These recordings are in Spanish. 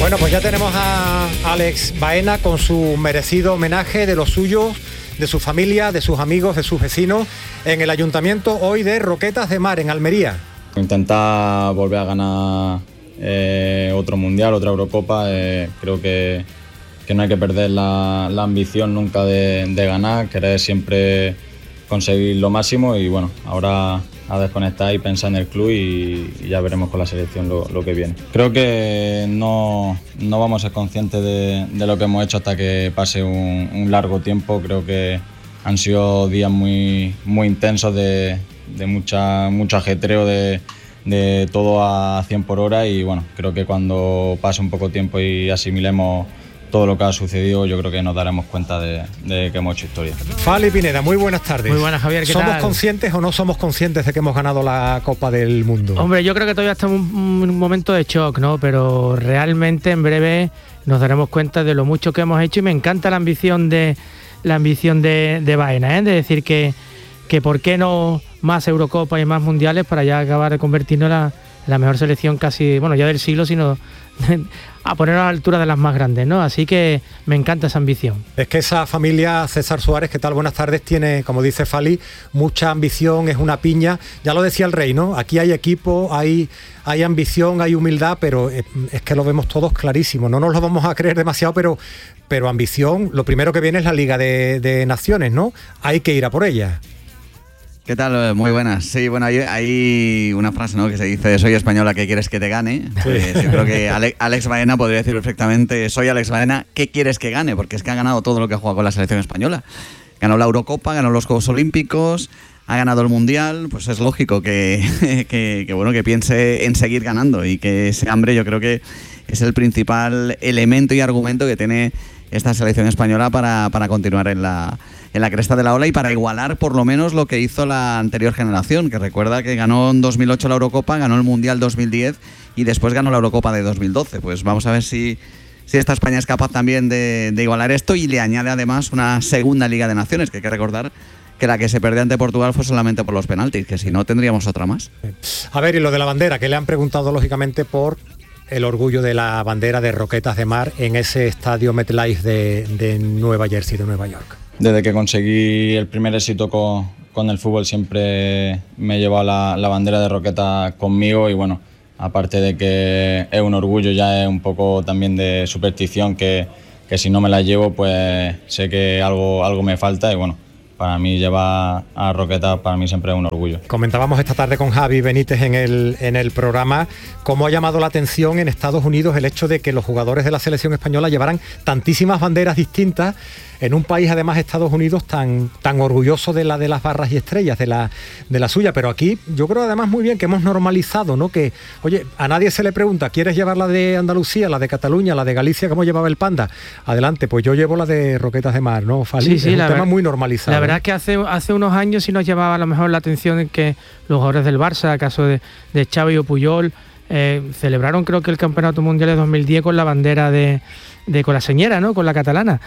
Bueno, pues ya tenemos a Alex Baena con su merecido homenaje de los suyos, de su familia, de sus amigos, de sus vecinos, en el ayuntamiento hoy de Roquetas de Mar, en Almería. Intentar volver a ganar otro mundial, otra Eurocopa. Creo que no hay que perder la ambición nunca de ganar, querer siempre conseguir lo máximo y bueno, ahora a desconectar y pensar en el club y ya veremos con la selección lo que viene. Creo que no vamos a ser conscientes de lo que hemos hecho hasta que pase un largo tiempo. Creo que han sido días muy intensos de mucho ajetreo, de todo a 100 por hora y bueno, creo que cuando pase un poco tiempo y asimilemos todo lo que ha sucedido, yo creo que nos daremos cuenta de que hemos hecho historia. Fali Pineda, muy buenas tardes. Muy buenas, Javier, ¿qué tal? ¿Somos conscientes o no somos conscientes de que hemos ganado la Copa del Mundo? Hombre, yo creo que todavía estamos en un momento de shock, ¿no? Pero realmente en breve nos daremos cuenta de lo mucho que hemos hecho y me encanta la ambición de Baena, de decir que por qué no más Eurocopas y más mundiales para ya acabar de convertirnos en la mejor selección casi, bueno, ya del siglo, sino a ponernos a la altura de las más grandes, ¿no? Así que me encanta esa ambición. Es que esa familia, César Suárez, ¿qué tal? Buenas tardes, tiene, como dice Fali, mucha ambición, es una piña. Ya lo decía el Rey, ¿no? Aquí hay equipo, hay ambición, hay humildad, pero es que lo vemos todos clarísimo. No nos lo vamos a creer demasiado, pero ambición, lo primero que viene es la Liga de Naciones, ¿no? Hay que ir a por ella. ¿Qué tal? Muy buenas. Sí, bueno, hay una frase, ¿no?, que se dice: soy española, ¿qué quieres que te gane? Sí. Pues yo creo que Alex Baena podría decir perfectamente: soy Alex Baena, ¿qué quieres que gane? Porque es que ha ganado todo lo que ha jugado con la selección española. Ganó la Eurocopa, ganó los Juegos Olímpicos, ha ganado el Mundial. Pues es lógico que piense en seguir ganando y que ese hambre yo creo que es el principal elemento y argumento que tiene esta selección española para continuar en la cresta de la ola y para igualar por lo menos lo que hizo la anterior generación, que recuerda que ganó en 2008 la Eurocopa, ganó el Mundial 2010 y después ganó la Eurocopa de 2012. Pues vamos a ver si esta España es capaz también de igualar esto y le añade además una segunda Liga de Naciones, que hay que recordar que la que se perdió ante Portugal fue solamente por los penaltis, que si no tendríamos otra más. A ver, y lo de la bandera, que le han preguntado lógicamente por el orgullo de la bandera de Roquetas de Mar en ese estadio MetLife de Nueva Jersey, de Nueva York. Desde que conseguí el primer éxito con el fútbol siempre me he llevado la bandera de Roquetas conmigo y bueno, aparte de que es un orgullo, ya es un poco también de superstición que si no me la llevo pues sé que algo me falta y bueno, para mí llevar a Roquetas para mí siempre es un orgullo. Comentábamos esta tarde con Javi Benítez en el programa cómo ha llamado la atención en Estados Unidos el hecho de que los jugadores de la selección española llevaran tantísimas banderas distintas en un país, además Estados Unidos, tan orgulloso de las barras y estrellas de la suya. Pero aquí yo creo además muy bien que hemos normalizado, ¿no? Que, oye, a nadie se le pregunta, ¿quieres llevar la de Andalucía, la de Cataluña, la de Galicia, como llevaba el Panda? Adelante, pues yo llevo la de Roquetas de Mar, ¿no, Fali? Sí, es un tema muy normalizado. La verdad es que hace unos años sí nos llamaba a lo mejor la atención en que los jugadores del Barça, caso de Xavi o Puyol, celebraron creo que el Campeonato Mundial de 2010 con la bandera con la señera, ¿no?, con la catalana,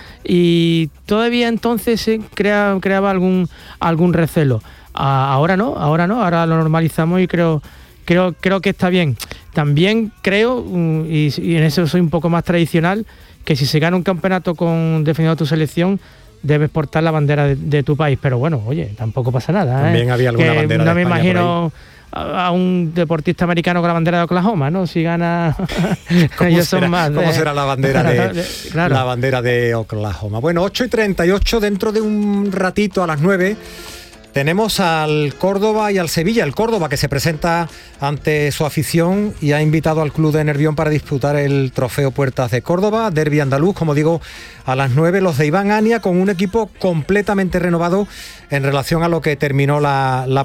y todavía entonces se creaba algún recelo. Ahora no, ahora lo normalizamos y creo que está bien. También creo, y en eso soy un poco más tradicional, que si se gana un campeonato defendiendo tu selección, debes portar la bandera de tu país, pero bueno, oye, tampoco pasa nada. También había alguna bandera no de me España imagino a un deportista americano con la bandera de Oklahoma, ¿no? Si gana ellos son más. ¿Cómo será la bandera claro. La bandera de Oklahoma? Bueno, 8:38, dentro de un ratito a las 9 tenemos al Córdoba y al Sevilla. El Córdoba, que se presenta ante su afición y ha invitado al club de Nervión para disputar el trofeo Puertas de Córdoba, derbi andaluz, como digo, a las 9, los de Iván Ania, con un equipo completamente renovado en relación a lo que terminó la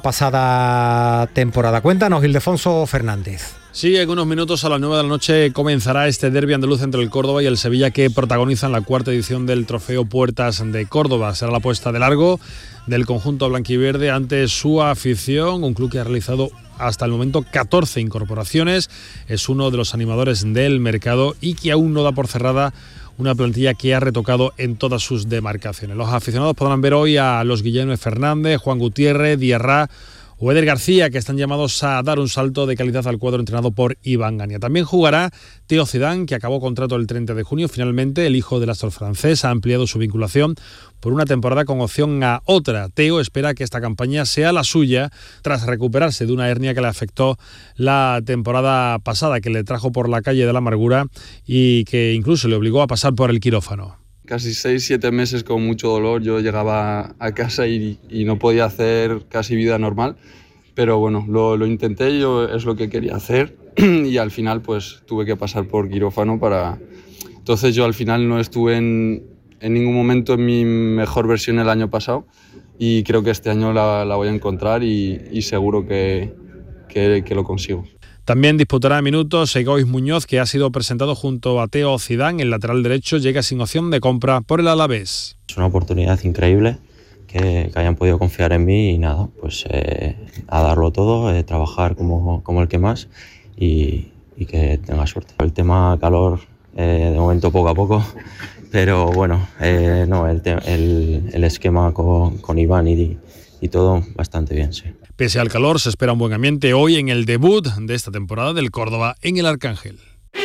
pasada temporada. Cuéntanos, Ildefonso Fernández. Sí, en unos minutos a las 9 de la noche comenzará este derbi andaluz entre el Córdoba y el Sevilla, que protagonizan la cuarta edición del trofeo Puertas de Córdoba. Será la puesta de largo del conjunto blanquiverde ante su afición, un club que ha realizado hasta el momento 14 incorporaciones, es uno de los animadores del mercado y que aún no da por cerrada una plantilla que ha retocado en todas sus demarcaciones. Los aficionados podrán ver hoy a los Guillermo Fernández, Juan Gutiérrez, Diarra o Eder García, que están llamados a dar un salto de calidad al cuadro entrenado por Iván Gania. También jugará Théo Zidane, que acabó contrato el 30 de junio. Finalmente, el hijo del astro francés ha ampliado su vinculación por una temporada con opción a otra. Teo espera que esta campaña sea la suya tras recuperarse de una hernia que le afectó la temporada pasada, que le trajo por la calle de la amargura y que incluso le obligó a pasar por el quirófano. Casi 6-7 meses con mucho dolor. Yo llegaba a casa y no podía hacer casi vida normal, pero bueno, lo intenté, yo es lo que quería hacer y al final pues tuve que pasar por quirófano Entonces yo al final no estuve en ningún momento en mi mejor versión el año pasado y creo que este año la voy a encontrar y seguro que lo consigo. También disputará minutos Egois Muñoz, que ha sido presentado junto a Théo Zidane. El lateral derecho llega sin opción de compra por el Alavés. Es una oportunidad increíble que hayan podido confiar en mí y nada, pues a darlo todo, trabajar como el que más y que tenga suerte. El tema calor, de momento poco a poco, pero bueno, no, el esquema con Iván y todo bastante bien, sí. Pese al calor, se espera un buen ambiente hoy en el debut de esta temporada del Córdoba en el Arcángel.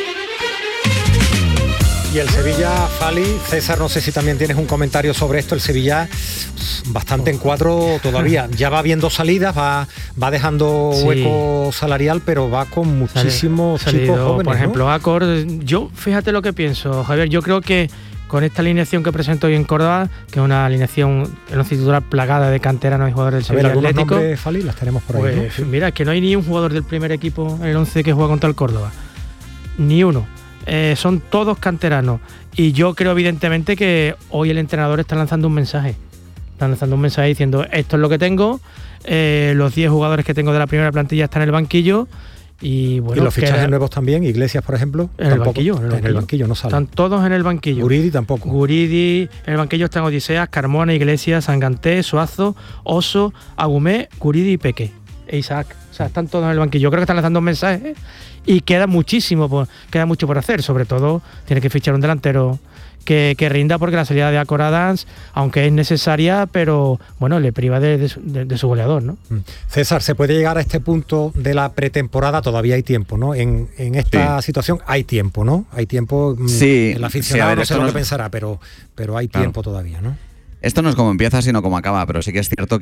Y el Sevilla, Fali, César, no sé si también tienes un comentario sobre esto. El Sevilla bastante en cuadro todavía. Ya va viendo salidas, va dejando hueco salarial, pero va con muchísimos chicos jóvenes, por ejemplo, ¿no? Acor. Yo, fíjate lo que pienso, Javier. Yo creo que con esta alineación que presento hoy en Córdoba, que es una alineación, el once titular plagada de canteranos y jugadores del Sevilla Atlético. Atlético. Nombres, Fali, las tenemos por ahí, pues, ¿no? Sí. Mira, que no hay ni un jugador del primer equipo en el 11 que juega contra el Córdoba. Ni uno. Son todos canteranos. Y yo creo evidentemente que hoy el entrenador está lanzando un mensaje. Está lanzando un mensaje diciendo, esto es lo que tengo, los 10 jugadores que tengo de la primera plantilla están en el banquillo. Y bueno, los fichajes nuevos también, Iglesias, por ejemplo. En el banquillo no salen. Están todos en el banquillo. Guridi tampoco. Guridi, en el banquillo están Odiseas, Carmona, Iglesias, Sanganté, Suazo, Oso, Agumé, Guridi y Peque. E Isaac. O sea, están todos en el banquillo. Yo creo que están lanzando un mensaje y queda mucho por hacer. Sobre todo, tiene que fichar un delantero que rinda, porque la salida de Acor Adams, aunque es necesaria, pero bueno, le priva de su goleador, ¿no? César, ¿se puede llegar a este punto de la pretemporada? Todavía hay tiempo, ¿no? En esta situación hay tiempo, ¿no? Hay tiempo. Sí, el aficionado no sé lo que nos pensará, pero hay tiempo todavía, ¿no? Esto no es como empieza, sino como acaba, pero sí que es cierto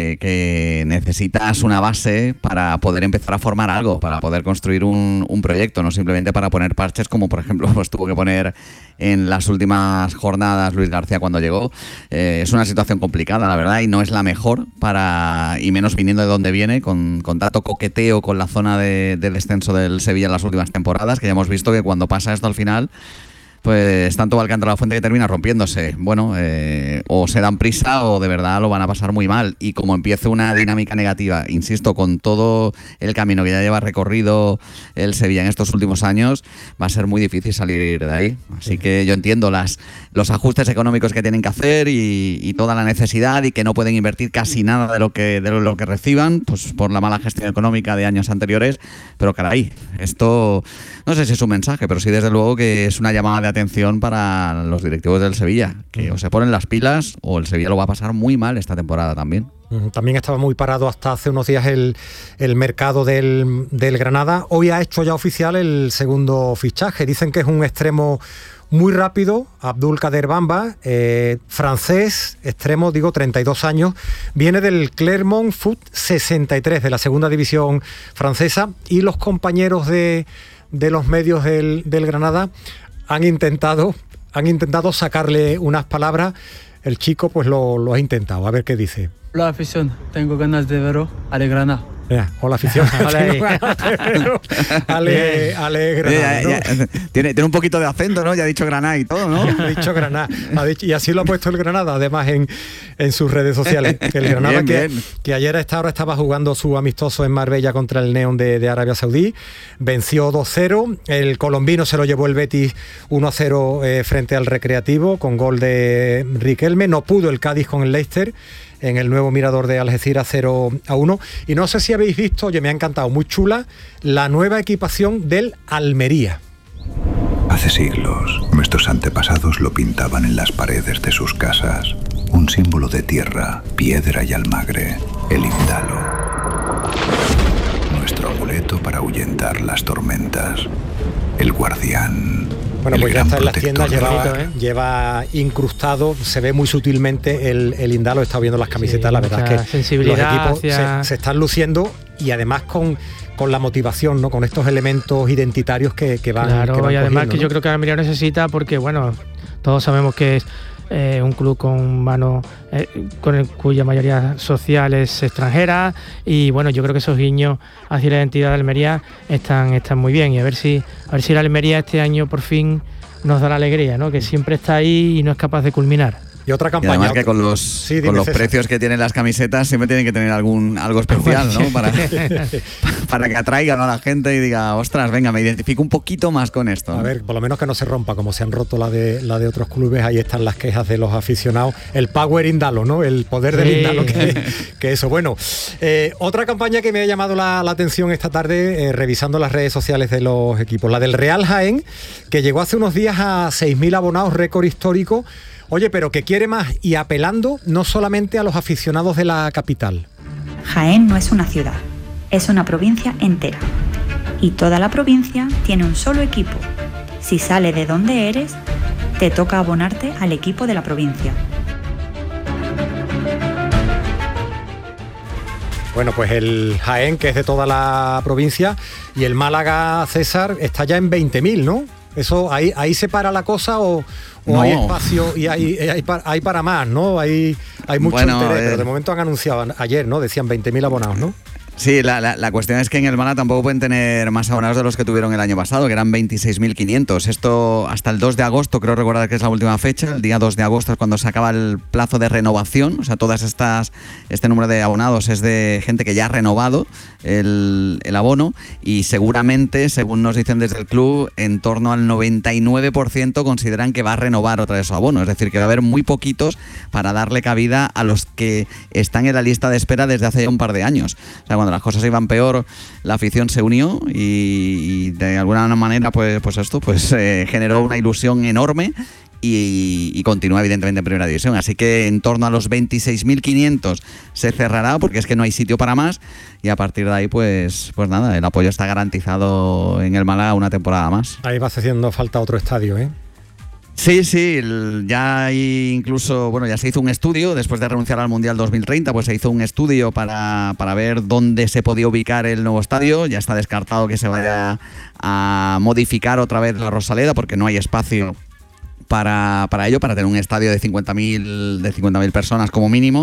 que necesitas una base para poder empezar a formar algo, para poder construir un proyecto, no simplemente para poner parches como, por ejemplo, pues tuvo que poner en las últimas jornadas Luis García cuando llegó. Es una situación complicada, la verdad, y no es la mejor, y menos viniendo de donde viene, con tanto coqueteo con la zona de descenso del Sevilla en las últimas temporadas, que ya hemos visto que cuando pasa esto al final, pues tanto va el canto a la fuente que termina rompiéndose. Bueno, o se dan prisa o de verdad lo van a pasar muy mal. Y como empiece una dinámica negativa, insisto, con todo el camino que ya lleva recorrido el Sevilla en estos últimos años, va a ser muy difícil salir de ahí. Así que yo entiendo los ajustes económicos que tienen que hacer y toda la necesidad, y que no pueden invertir casi nada de lo que reciban, pues por la mala gestión económica de años anteriores. Pero caray, esto no sé si es un mensaje, pero sí desde luego que es una llamada de atención para los directivos del Sevilla, que o se ponen las pilas o el Sevilla lo va a pasar muy mal esta temporada también. También estaba muy parado hasta hace unos días el mercado del Granada. Hoy ha hecho ya oficial el segundo fichaje. Dicen que es un extremo muy rápido, Abdulkader Bamba, francés, extremo, 32 años, viene del Clermont Foot 63 de la segunda división francesa, y los compañeros de los medios del Granada han intentado sacarle unas palabras. El chico pues lo ha intentado, a ver qué dice. Hola afición, tengo ganas de veros al Granada. Hola afición. Ale Granada, ¿no? Tiene un poquito de acento, ¿no? Ya ha dicho Granada y todo, ¿no? Ha dicho Granada. Y así lo ha puesto el Granada, además en sus redes sociales. El Granada bien. Que ayer a esta hora estaba jugando su amistoso en Marbella contra el Neón de Arabia Saudí. Venció 2-0. El colombino se lo llevó el Betis 1-0 frente al Recreativo, con gol de Riquelme. No pudo el Cádiz con el Leicester en el nuevo Mirador de Algeciras 0-1. Y no sé si habéis visto, oye, me ha encantado, muy chula, la nueva equipación del Almería. Hace siglos, nuestros antepasados lo pintaban en las paredes de sus casas. Un símbolo de tierra, piedra y almagre, el Indalo. Nuestro amuleto para ahuyentar las tormentas. El guardián. Bueno, pues ya está en las tiendas, bonito, lleva incrustado, se ve muy sutilmente el Indalo. He estado viendo las camisetas, la verdad es que sensibilidad los equipos se están luciendo, y además con la motivación, ¿no? Con estos elementos identitarios que van. Claro, que van y además cogiendo, que ¿no? yo creo que Almería necesita, porque bueno, todos sabemos que es un club con mano, cuya mayoría social es extranjera, y bueno, yo creo que esos guiños hacia la identidad de Almería están muy bien, y a ver si la Almería este año por fin nos da la alegría, ¿no? Que siempre está ahí y no es capaz de culminar. Y otra Y campaña. además que con los precios que tienen las camisetas siempre tienen que tener algo especial, ¿no? Para que atraigan a la gente y diga, ostras, venga, me identifico un poquito más con esto, ¿no? A ver, por lo menos que no se rompa, como se han roto la de otros clubes. Ahí están las quejas de los aficionados. El Power Indalo, ¿no? El poder del Indalo, que eso. Bueno, otra campaña que me ha llamado la atención esta tarde, revisando las redes sociales de los equipos. La del Real Jaén, que llegó hace unos días a 6.000 abonados, récord histórico. Oye, pero que quiere más, y apelando no solamente a los aficionados de la capital. Jaén no es una ciudad, es una provincia entera. Y toda la provincia tiene un solo equipo. Si sale de donde eres, te toca abonarte al equipo de la provincia. Bueno, pues el Jaén, que es de toda la provincia, y el Málaga, César, está ya en 20.000, ¿no? Eso, ahí se para la cosa, o no. Hay espacio y hay para más, ¿no? Hay mucho interés, pero de momento han anunciado ayer, ¿no? Decían 20.000 abonados, ¿no? Sí, la cuestión es que en el Málaga tampoco pueden tener más abonados de los que tuvieron el año pasado, que eran 26.500. Esto hasta el 2 de agosto, creo recordar que es la última fecha. El día 2 de agosto es cuando se acaba el plazo de renovación. O sea, este número de abonados es de gente que ya ha renovado el abono, y seguramente, según nos dicen desde el club, en torno al 99% consideran que va a renovar otra vez su abono. Es decir, que va a haber muy poquitos para darle cabida a los que están en la lista de espera desde hace un par de años. O sea, cuando las cosas iban peor, la afición se unió y de alguna manera pues generó una ilusión enorme y continúa evidentemente en primera división. Así que en torno a los 26.500 se cerrará, porque es que no hay sitio para más, y a partir de ahí pues nada, el apoyo está garantizado en el Málaga una temporada más. Ahí va haciendo falta otro estadio, ¿eh? Sí, ya hay incluso, ya se hizo un estudio, después de renunciar al Mundial 2030, pues se hizo un estudio para ver dónde se podía ubicar el nuevo estadio. Ya está descartado que se vaya a modificar otra vez la Rosaleda, porque no hay espacio para ello, para tener un estadio de 50.000 personas como mínimo.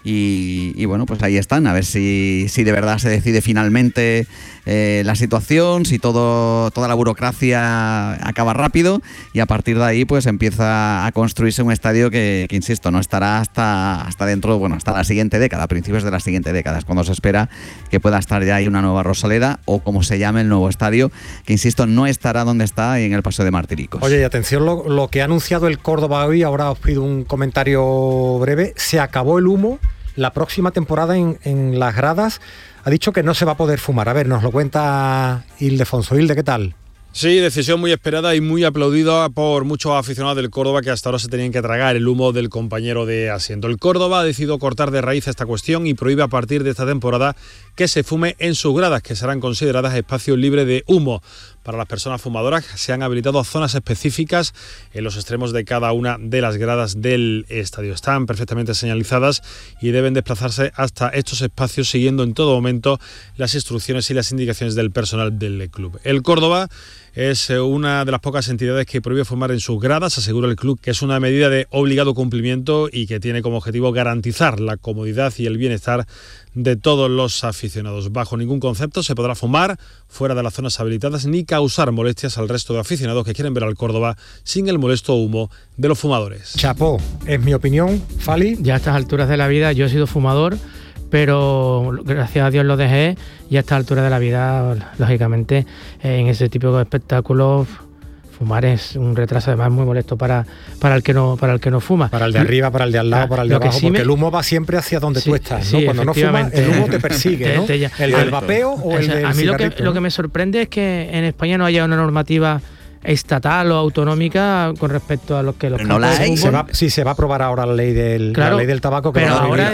Y bueno, pues ahí están, a ver si de verdad se decide finalmente la situación, si toda la burocracia acaba rápido, y a partir de ahí pues empieza a construirse un estadio que insisto, no estará hasta hasta la siguiente década, a principios de la siguiente década, es cuando se espera que pueda estar ya ahí una nueva Rosaleda, o como se llame el nuevo estadio, que insisto, no estará donde está, en el Paseo de Martiricos. Oye, y atención lo que ha anunciado el Córdoba hoy, ahora os pido un comentario breve. Se acabó el humo. La próxima temporada en las gradas ha dicho que no se va a poder fumar. A ver, nos lo cuenta Ildefonso. Hilde, ¿qué tal? Sí, decisión muy esperada y muy aplaudida por muchos aficionados del Córdoba, que hasta ahora se tenían que tragar el humo del compañero de asiento. El Córdoba ha decidido cortar de raíz esta cuestión y prohíbe a partir de esta temporada que se fume en sus gradas, que serán consideradas espacios libres de humo. Para las personas fumadoras se han habilitado zonas específicas en los extremos de cada una de las gradas del estadio. Están perfectamente señalizadas y deben desplazarse hasta estos espacios siguiendo en todo momento las instrucciones y las indicaciones del personal del club. El Córdoba es una de las pocas entidades que prohíbe fumar en sus gradas. Asegura el club que es una medida de obligado cumplimiento y que tiene como objetivo garantizar la comodidad y el bienestar de todos los aficionados. Bajo ningún concepto se podrá fumar fuera de las zonas habilitadas ni causar molestias al resto de aficionados que quieren ver al Córdoba sin el molesto humo de los fumadores. Chapó, es mi opinión. Fali. Ya a estas alturas de la vida, yo he sido fumador, pero gracias a Dios lo dejé, y a estas alturas de la vida, lógicamente, en ese tipo de espectáculos, fumar es un retraso, además muy molesto para el que no fuma. Para el de arriba, para el de al lado, para el de abajo, porque el humo va siempre hacia donde tú estás, ¿no? Cuando no fumas, el humo te persigue, ¿no? El del vapeo o el del a mí cigarrito, lo que me sorprende es que en España no haya una normativa estatal o autonómica con respecto a los que los pero no la hay. Se va a aprobar ahora la ley del tabaco, que pero ahora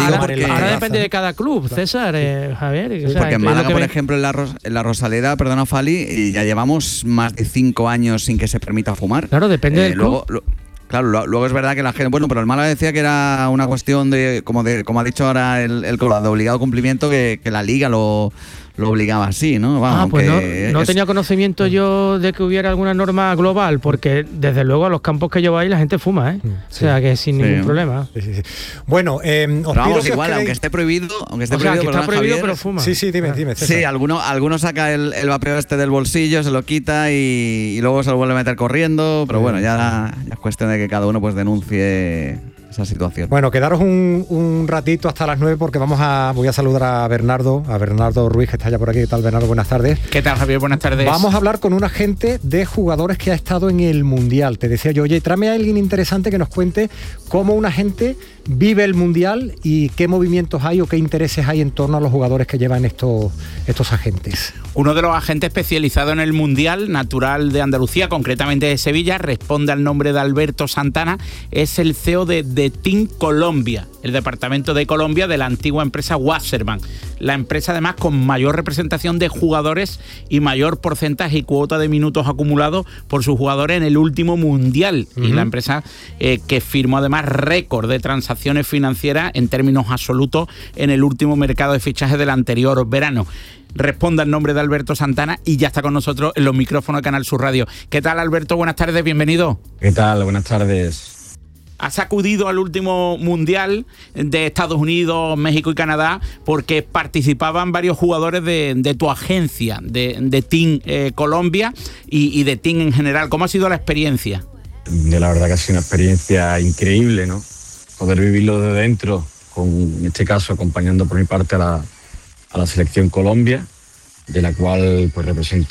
ahora depende de cada club, César, Javier. Sí, o sea, porque en Málaga, por ejemplo, en la Rosaleda, perdona Fali, ya llevamos más de 5 años sin que se permita fumar. Claro, depende del club. Luego es verdad que la gente, bueno, pero el Málaga decía que era una cuestión como ha dicho ahora el Colado, de obligado cumplimiento, que la Liga lo obligaba así, ¿no? Vamos, pues no tenía conocimiento yo de que hubiera alguna norma global, porque desde luego a los campos que yo voy la gente fuma, ¿eh? Sí. O sea que sin ningún problema. Sí. Bueno, os pido que igual, aunque esté prohibido, que está prohibido, Javier, pero fuma. Sí, dime. César. Sí, alguno saca el vapeo del bolsillo, se lo quita y luego se lo vuelve a meter corriendo, pero bueno, ya es cuestión de que cada uno pues denuncie esa situación. Bueno, quedaros un ratito hasta las 9 porque voy a saludar a Bernardo Ruiz, que está ya por aquí. ¿Qué tal, Bernardo? Buenas tardes. ¿Qué tal, Javier? Buenas tardes. Vamos a hablar con un agente de jugadores que ha estado en el Mundial. Te decía yo, oye, tráeme a alguien interesante que nos cuente cómo un agente vive el Mundial y qué movimientos hay o qué intereses hay en torno a los jugadores que llevan estos agentes. Uno de los agentes especializados en el Mundial, natural de Andalucía, concretamente de Sevilla, responde al nombre de Alberto Santana, es el CEO de Team Colombia, el departamento de Colombia de la antigua empresa Wasserman. La empresa además con mayor representación de jugadores y mayor porcentaje y cuota de minutos acumulados por sus jugadores en el último Mundial. Y la empresa que firmó además récord de transacciones financieras en términos absolutos en el último mercado de fichajes del anterior verano. Responde al nombre de Alberto Santana y ya está con nosotros en los micrófonos de Canal Sur Radio. ¿Qué tal, Alberto? Buenas tardes, bienvenido. ¿Qué tal? Buenas tardes. Has acudido al último Mundial de Estados Unidos, México y Canadá porque participaban varios jugadores de tu agencia, de Team Colombia y de Team en general. ¿Cómo ha sido la experiencia? La verdad que ha sido una experiencia increíble, ¿no? Poder vivirlo de dentro, en este caso acompañando por mi parte a la selección Colombia, de la cual pues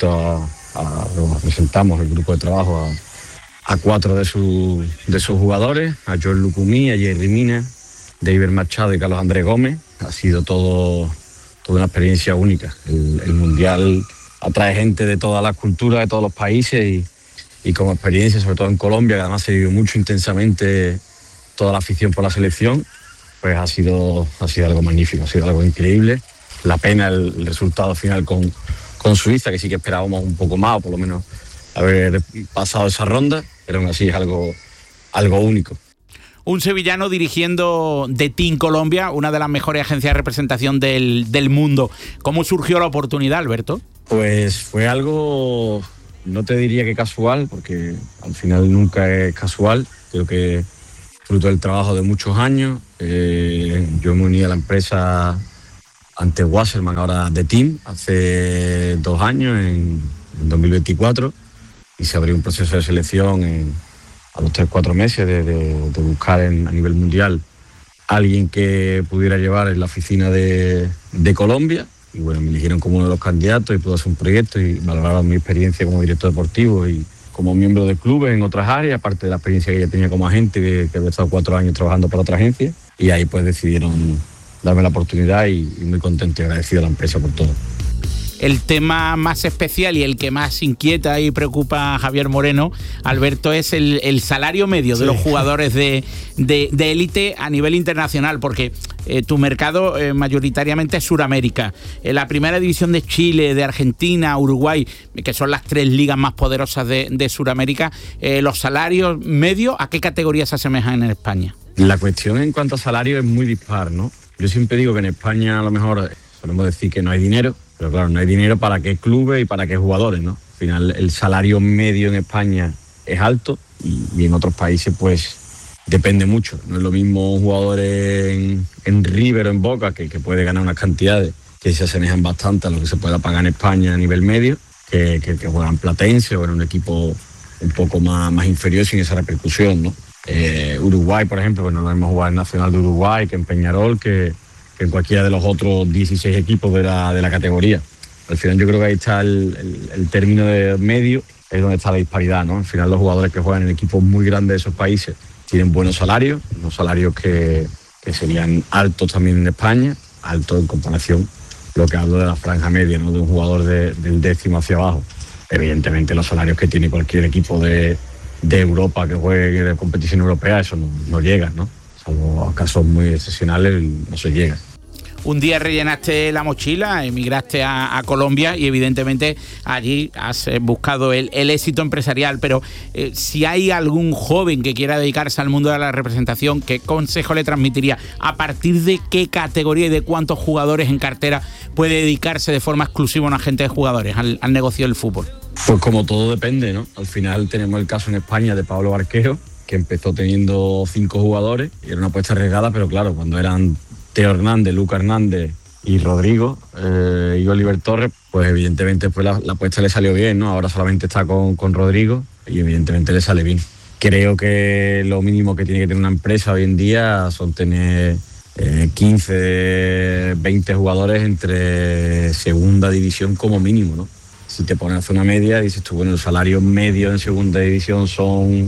representamos el grupo de trabajo a 4 de sus jugadores, a Joel Lucumí, a Jerry Mina, David Machado y Carlos Andrés Gómez. Ha sido toda una experiencia única. El Mundial atrae gente de todas las culturas, de todos los países y como experiencia, sobre todo en Colombia, que además se vive mucho intensamente toda la afición por la selección, pues ha sido algo magnífico, ha sido algo increíble. La pena el resultado final con Suiza, que sí que esperábamos un poco más, o por lo menos haber pasado esa ronda, pero aún así es algo único. Un sevillano dirigiendo de Team Colombia, una de las mejores agencias de representación del mundo. ¿Cómo surgió la oportunidad, Alberto? Pues fue algo, no te diría que casual, porque al final nunca es casual. Creo que fruto del trabajo de muchos años. Yo me uní a la empresa ante Wasserman, ahora de Team, hace 2 años, en 2024, y se abrió un proceso de selección a los 3-4 meses de buscar a nivel mundial alguien que pudiera llevar en la oficina de Colombia. Y bueno, me eligieron como uno de los candidatos y pude hacer un proyecto y valoraron mi experiencia como director deportivo y como miembro de clubes en otras áreas, aparte de la experiencia que ya tenía como agente, que había estado 4 años trabajando para otra agencia. Y ahí pues decidieron darme la oportunidad y muy contento y agradecido a la empresa por todo. El tema más especial y el que más inquieta y preocupa a Javier Moreno, Alberto, es el salario medio de los jugadores de élite a nivel internacional, porque tu mercado mayoritariamente es Suramérica. La primera división de Chile, de Argentina, Uruguay, que son las 3 ligas más poderosas de Suramérica, los salarios medios, ¿a qué categorías se asemejan en España? La cuestión en cuanto a salario es muy dispar, ¿no? Yo siempre digo que en España a lo mejor solemos decir que no hay dinero, pero claro, no hay dinero para qué clubes y para qué jugadores, ¿no? Al final el salario medio en España es alto y en otros países pues depende mucho. No es lo mismo un jugador en River o en Boca que puede ganar unas cantidades que se asemejan bastante a lo que se pueda pagar en España a nivel medio, que juegan Platense o en un equipo un poco más inferior sin esa repercusión, ¿no? Uruguay, por ejemplo, pues no es lo mismo jugar en Nacional de Uruguay que en Peñarol, que en cualquiera de los otros 16 equipos de la categoría. Al final yo creo que ahí está el término de medio, es donde está la disparidad, ¿no? Al final los jugadores que juegan en equipos muy grandes de esos países tienen buenos salarios, unos salarios que serían altos también en España, altos en comparación, lo que hablo de la franja media, ¿no? De un jugador del 10º hacia abajo. Evidentemente los salarios que tiene cualquier equipo de Europa que juegue de competición europea, eso no llega, ¿no? Salvo casos muy excepcionales, no se llega. Un día rellenaste la mochila, emigraste a Colombia y evidentemente allí has buscado el éxito empresarial, pero si hay algún joven que quiera dedicarse al mundo de la representación, ¿qué consejo le transmitiría? ¿A partir de qué categoría y de cuántos jugadores en cartera puede dedicarse de forma exclusiva a un agente de jugadores al negocio del fútbol? Pues como todo depende, ¿no? Al final tenemos el caso en España de Pablo Barquero, que empezó teniendo 5 jugadores y era una apuesta arriesgada, pero claro, cuando eran Teo Hernández, Lucas Hernández y Rodrigo y Oliver Torres, pues evidentemente pues la apuesta le salió bien, ¿no? Ahora solamente está con Rodrigo y evidentemente le sale bien. Creo que lo mínimo que tiene que tener una empresa hoy en día son tener 15, 20 jugadores entre segunda división como mínimo, ¿no? Si te pones a hacer una media, dices tú, bueno, el salario medio en segunda división son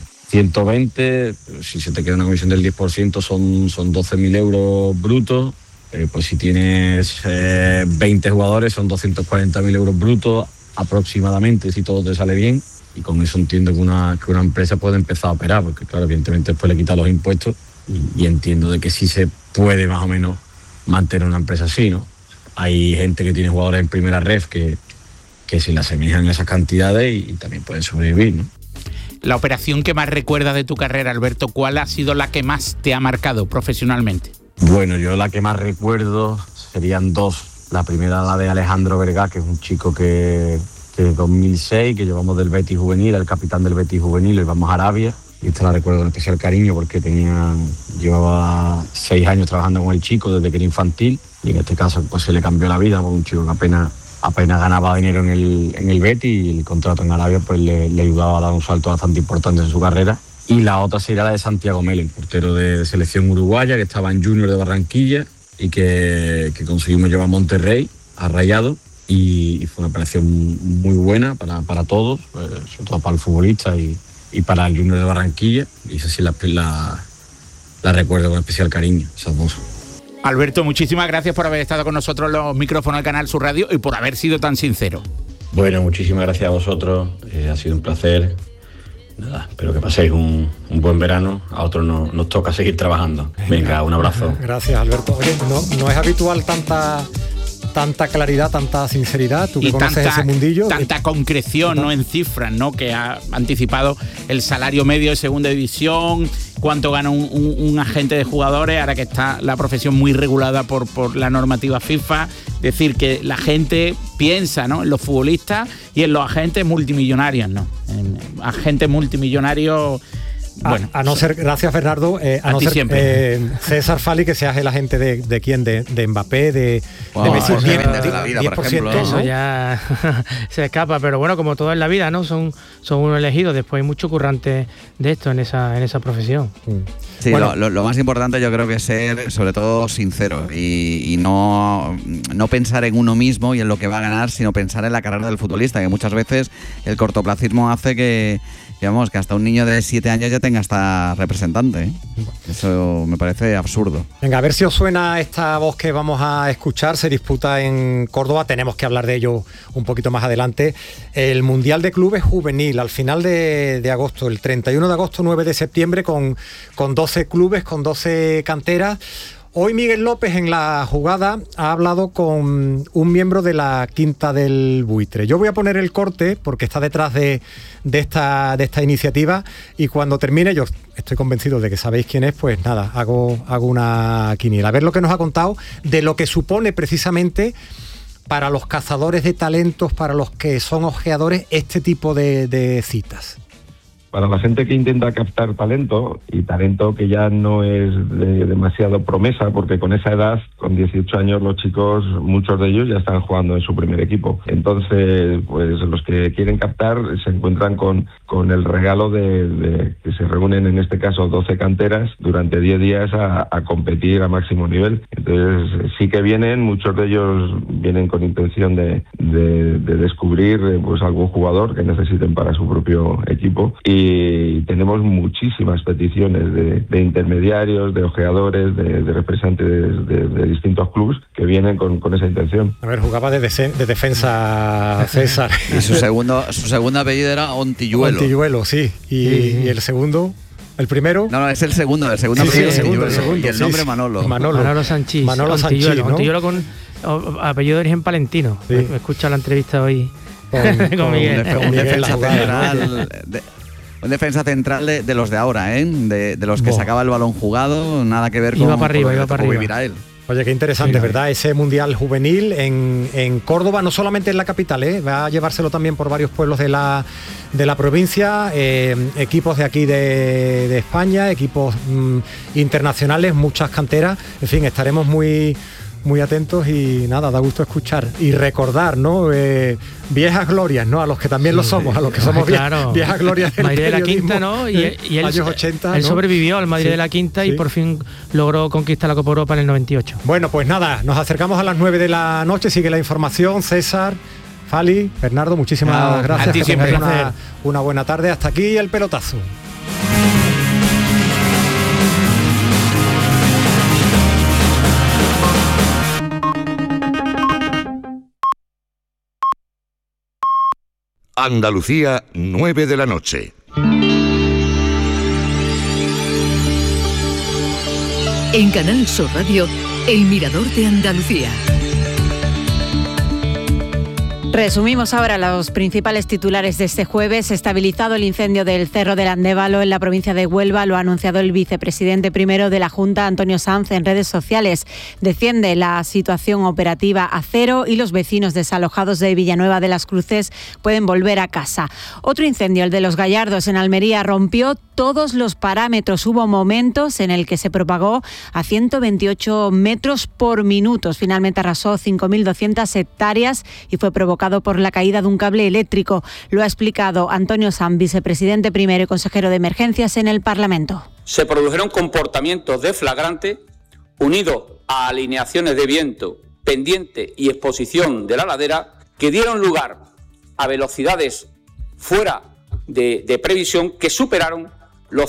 120, si se te queda una comisión del 10% son 12.000 euros brutos, pues si tienes 20 jugadores son 240.000 euros brutos aproximadamente, si todo te sale bien, y con eso entiendo que una empresa puede empezar a operar, porque claro, evidentemente después le quitan los impuestos y entiendo de que sí se puede más o menos mantener una empresa así, ¿no? Hay gente que tiene jugadores en primera ref que se le asemejan esas cantidades y también pueden sobrevivir, ¿no? La operación que más recuerdas de tu carrera, Alberto, ¿cuál ha sido la que más te ha marcado profesionalmente? Bueno, yo la que más recuerdo serían 2. La primera, la de Alejandro Vergá, que es un chico que 2006, que llevamos del Betis Juvenil, el capitán del Betis Juvenil, y vamos a Arabia. Y esta la recuerdo con especial cariño porque llevaba 6 años trabajando con el chico desde que era infantil, y en este caso pues se le cambió la vida, porque un chico que apenas ganaba dinero en el Betis, y el contrato en Arabia pues le ayudaba a dar un salto bastante importante en su carrera. Y la otra sería la de Santiago Mel, el portero de selección uruguaya, que estaba en Junior de Barranquilla y que conseguimos llevar a Monterrey, a Rayados, y fue una operación muy buena para todos, sobre todo para el futbolista y para el Junior de Barranquilla, y esa sí la recuerdo con especial cariño, esas 2. Alberto, muchísimas gracias por haber estado con nosotros en los micrófonos del Canal Sur Radio y por haber sido tan sincero. Bueno, muchísimas gracias a vosotros, ha sido un placer. Nada, espero que paséis un buen verano. A otros nos toca seguir trabajando. Venga, un abrazo. Gracias, Alberto. Oye, no es habitual tanta claridad, tanta sinceridad, tú que y conoces ese mundillo. Tanta concreción, ¿no? En cifras, ¿no? Que ha anticipado el salario medio de segunda división, cuánto gana un agente de jugadores, ahora que está la profesión muy regulada por la normativa FIFA. Decir que la gente piensa, ¿no?, en los futbolistas y en los agentes multimillonarios, ¿no? En agentes multimillonarios. Bueno, a no ser, gracias Bernardo, a no ser siempre. César Fali, que seas el agente de quién, de Mbappé, de Messi, la vida, 10%, por ejemplo, ¿no? Eso ya se escapa, pero bueno, como todo en la vida, ¿no? Son unos elegidos, después hay mucho currante de esto en esa profesión. Sí, bueno, lo más importante yo creo que es ser sobre todo sincero y no pensar en uno mismo y en lo que va a ganar, sino pensar en la carrera del futbolista, que muchas veces el cortoplacismo hace que hasta un niño de 7 años ya tenga hasta representante, ¿eh? Eso me parece absurdo. Venga, a ver si os suena esta voz que vamos a escuchar. Se disputa en Córdoba, tenemos que hablar de ello un poquito más adelante. El Mundial de Clubes Juvenil, al final de agosto, el 31 de agosto, 9 de septiembre, con 12 clubes, con 12 canteras. Hoy Miguel López en la jugada ha hablado con un miembro de la Quinta del Buitre. Yo voy a poner el corte porque está detrás de esta iniciativa, y cuando termine, yo estoy convencido de que sabéis quién es, pues nada, hago una quiniela. A ver lo que nos ha contado de lo que supone precisamente para los cazadores de talentos, para los que son ojeadores, este tipo de citas. Para la gente que intenta captar talento, y talento que ya no es de demasiado promesa, porque con esa edad, con 18 años, los chicos, muchos de ellos ya están jugando en su primer equipo. Entonces, pues los que quieren captar se encuentran con el regalo de que se reúnen, en este caso, 12 canteras durante 10 días a competir a máximo nivel. Entonces, sí que vienen, muchos de ellos vienen con intención de descubrir pues algún jugador que necesiten para su propio equipo. Y y tenemos muchísimas peticiones de intermediarios, de ojeadores, de representantes de distintos clubes que vienen con esa intención. A ver, jugaba de defensa César. Y su segundo apellido era Ontilluelo. Ontilluelo, sí. Y el segundo... ¿El primero? No, es el segundo apellido. El segundo, y el nombre Manolo. Manolo Sanchís. Manolo Sanchís, ¿no? Ontilluelo con apellido de origen palentino. Sí. Me he escuchado la entrevista hoy con Miguel. Un defensa central de los de ahora, de los que sacaba el balón jugado, nada que ver con iba para arriba. vivir a él. Oye, qué interesante, ¿verdad? Ese Mundial Juvenil en Córdoba, no solamente en la capital, va a llevárselo también por varios pueblos de la provincia, equipos de aquí de España, equipos internacionales, muchas canteras, en fin, estaremos muy atentos y nada, da gusto escuchar y recordar, ¿no? Viejas glorias, ¿no? A los que también lo somos, a los que somos viejas glorias del Madrid de la Quinta, ¿no? Y él, años 80, él ¿no? sobrevivió al Madrid de la Quinta y por fin logró conquistar la Copa Europa en el 98. Bueno, pues nada, nos acercamos a las 9 de la noche, sigue la información. César, Fali, Bernardo, muchísimas gracias. A ti siempre una buena tarde. Hasta aquí el pelotazo. Andalucía, 9 de la noche. En Canal Sur Radio, El Mirador de Andalucía. Resumimos ahora los principales titulares de este jueves. Estabilizado el incendio del Cerro del Andévalo en la provincia de Huelva, lo ha anunciado el vicepresidente primero de la Junta, Antonio Sanz, en redes sociales. Desciende la situación operativa a cero y los vecinos desalojados de Villanueva de las Cruces pueden volver a casa. Otro incendio, el de Los Gallardos en Almería, rompió todos los parámetros. Hubo momentos en el que se propagó a 128 metros por minuto. Finalmente arrasó 5.200 hectáreas y fue provocado por la caída de un cable eléctrico. Lo ha explicado Antonio Sanz, vicepresidente primero y consejero de Emergencias en el Parlamento. Se produjeron comportamientos de flagrante unidos a alineaciones de viento, pendiente y exposición de la ladera que dieron lugar a velocidades fuera de previsión que superaron los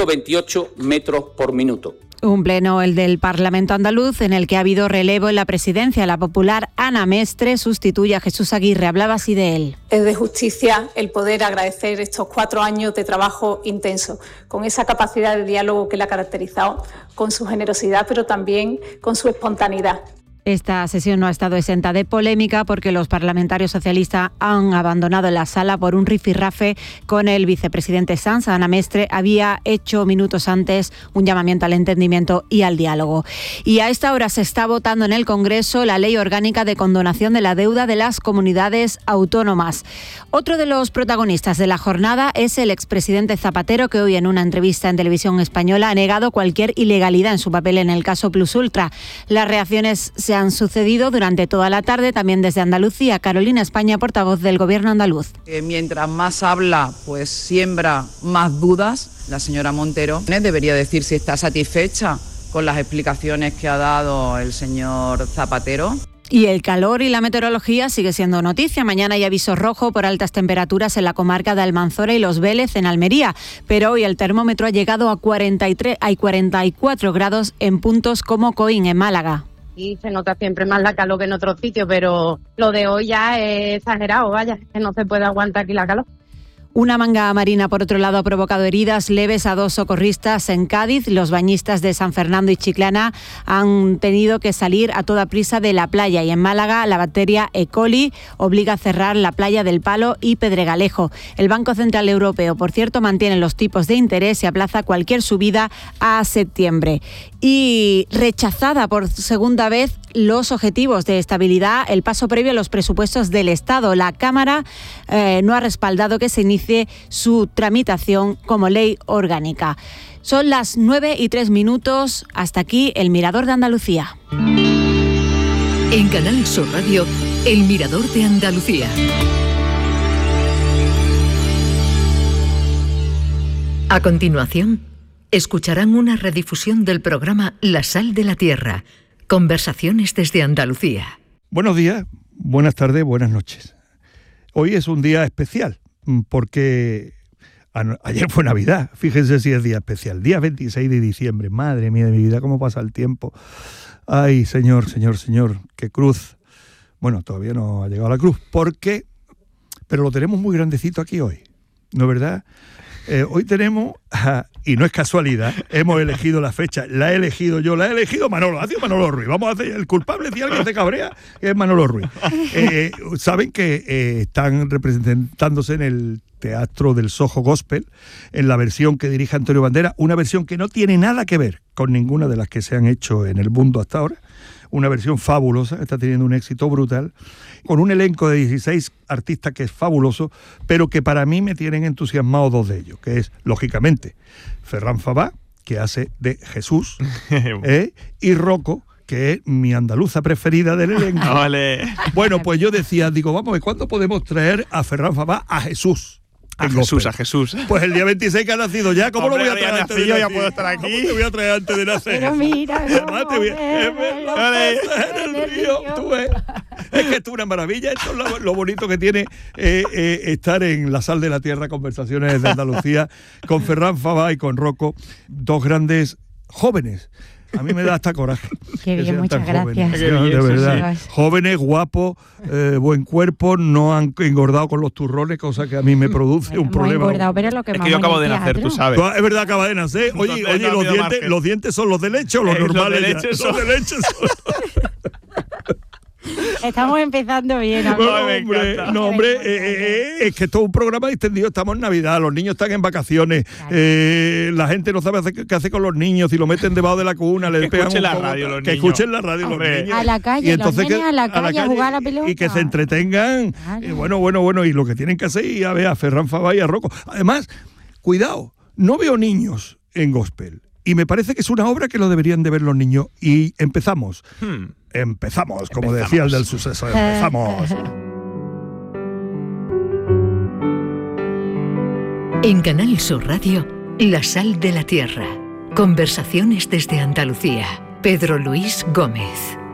128 metros por minuto. Un pleno, el del Parlamento andaluz, en el que ha habido relevo en la presidencia. La popular Ana Mestre sustituye a Jesús Aguirre. Hablaba así de él. Es de justicia el poder agradecer estos 4 años de trabajo intenso, con esa capacidad de diálogo que le ha caracterizado, con su generosidad, pero también con su espontaneidad. Esta sesión no ha estado exenta de polémica porque los parlamentarios socialistas han abandonado la sala por un rifirrafe con el vicepresidente Sanz. Ana Mestre había hecho minutos antes un llamamiento al entendimiento y al diálogo. Y a esta hora se está votando en el Congreso la Ley Orgánica de Condonación de la Deuda de las Comunidades Autónomas. Otro de los protagonistas de la jornada es el expresidente Zapatero, que hoy en una entrevista en Televisión Española ha negado cualquier ilegalidad en su papel en el caso Plus Ultra. Las reacciones se han sucedido durante toda la tarde, también desde Andalucía. Carolina España, portavoz del Gobierno andaluz. Mientras más habla, pues siembra más dudas. La señora Montero debería decir si está satisfecha con las explicaciones que ha dado el señor Zapatero. Y el calor y la meteorología sigue siendo noticia. Mañana hay aviso rojo por altas temperaturas en la comarca de Almanzora y Los Vélez, en Almería. Pero hoy el termómetro ha llegado a 44 grados en puntos como Coín, en Málaga. Y se nota siempre más la calor que en otros sitios, pero lo de hoy ya es exagerado, vaya, que no se puede aguantar aquí la calor. Una manga marina, por otro lado, ha provocado heridas leves a 2 socorristas en Cádiz. Los bañistas de San Fernando y Chiclana han tenido que salir a toda prisa de la playa. Y en Málaga, la bacteria E. coli obliga a cerrar la playa del Palo y Pedregalejo. El Banco Central Europeo, por cierto, mantiene los tipos de interés y aplaza cualquier subida a septiembre. Y rechazada por segunda vez los objetivos de estabilidad, el paso previo a los presupuestos del Estado. La Cámara no ha respaldado que se inicie su tramitación como ley orgánica. Son las 9:03. Hasta aquí el Mirador de Andalucía. En Canal Sur Radio, el Mirador de Andalucía. A continuación, escucharán una redifusión del programa La Sal de la Tierra. Conversaciones desde Andalucía. Buenos días, buenas tardes, buenas noches. Hoy es un día especial porque Ayer fue Navidad, fíjense si es día especial, día 26 de diciembre. Madre mía de mi vida, cómo pasa el tiempo. Ay, señor, qué cruz. Bueno, todavía no ha llegado la cruz, pero lo tenemos muy grandecito aquí hoy, ¿no es verdad? Hoy tenemos, y no es casualidad, hemos elegido la fecha, la he elegido yo, la he elegido Manolo, ha sido Manolo Ruiz. Vamos a hacer el culpable, si alguien se cabrea, es Manolo Ruiz. Saben que están representándose en el Teatro del Soho Gospel, en la versión que dirige Antonio Banderas, una versión que no tiene nada que ver con ninguna de las que se han hecho en el mundo hasta ahora. Una versión fabulosa, está teniendo un éxito brutal, con un elenco de 16 artistas que es fabuloso, pero que para mí me tienen entusiasmado 2 de ellos, que es, lógicamente, Ferran Fabá, que hace de Jesús, y Rocco, que es mi andaluza preferida del elenco. Vale. Bueno, pues yo decía, vamos a ver, ¿cuándo podemos traer a Ferran Fabá a Jesús? A Jesús. Pues el día 26 que ha nacido ya, ¿cómo lo voy a traer antes de nacer? Ya puedo estar aquí. ¿Cómo te voy a traer antes de nacer? Pero mira, además te voy en el río, tú ves. Es que esto es una maravilla, esto es lo bonito que tiene estar en La Sal de la Tierra, Conversaciones de Andalucía, con Ferran Fabá y con Rocco, 2 grandes jóvenes. A mí me da hasta coraje. Qué bien, muchas gracias. De verdad. Sí. Jóvenes, guapos, buen cuerpo, no han engordado con los turrones, cosa que a mí me produce un problema. Engordado, pero lo que es que yo acabo de nacer, tú sabes. Es verdad, acaba de nacer. Oye, los dientes son los de leche o los normales. Los de leche son. Estamos empezando bien. Hombre, es que esto es un programa extendido, estamos en Navidad, los niños están en vacaciones, la gente no sabe qué hacer con los niños, si lo meten debajo de la cuna, le pegan escuchen la radio los niños. Que escuchen la radio los niños. A la calle, y entonces a la calle a jugar a la pelota. Y que se entretengan. Bueno, y lo que tienen que hacer es ir a ver a Ferran Fabá y a Rocco. Además, cuidado, no veo niños en gospel. Y me parece que es una obra que lo deberían de ver los niños. Y empezamos, como decía el del suceso, empezamos. En Canal Sur Radio, La Sal de la Tierra. Conversaciones desde Andalucía. Pedro Luis Gómez.